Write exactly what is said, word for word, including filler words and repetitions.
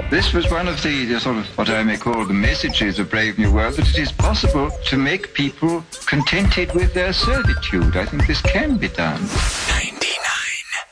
This was one of the, the sort of what I may call the messages of Brave New World, that it is possible to make people contented with their servitude. I think this can be done.